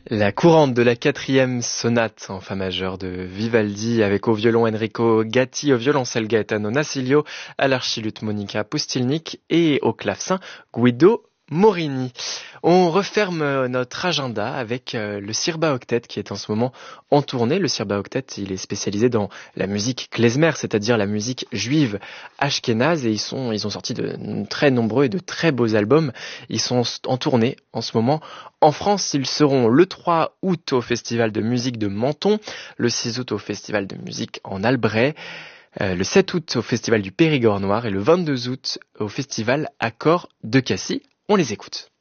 La courante de la 4e sonate en fa majeur de Vivaldi avec au violon Enrico Gatti, au violoncelle Gaetano Nasilio, à l'archiluth Monica Pustilnik et au clavecin Guido Morini. On referme notre agenda avec le Sirba Octet qui est en ce moment en tournée. Le Sirba Octet, il est spécialisé dans la musique klezmer, c'est-à-dire la musique juive ashkénaze, et ils ont sorti de très nombreux et de très beaux albums. Ils sont en tournée en ce moment. En France, ils seront le 3 août au Festival de musique de Menton, le 6 août au Festival de musique en Albret, le 7 août au Festival du Périgord Noir et le 22 août au Festival Accord de Cassis. On les écoute.